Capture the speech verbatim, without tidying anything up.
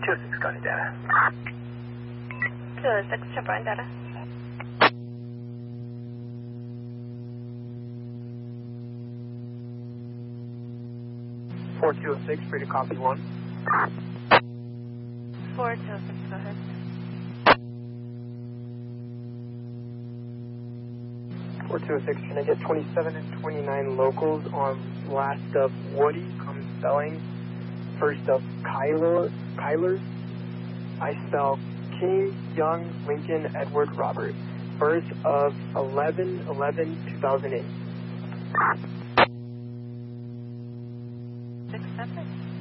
two oh six, got data. two oh six, Chevron data. four two oh six, free to copy one. four two oh six, go ahead. four two oh six, can I get twenty-seven and twenty-nine locals on last of Woody, come spelling, first of Kyler, Kyler, I spell King, Young, Lincoln, Edward, Robert, birth of eleven eleven two thousand eight. Six seven.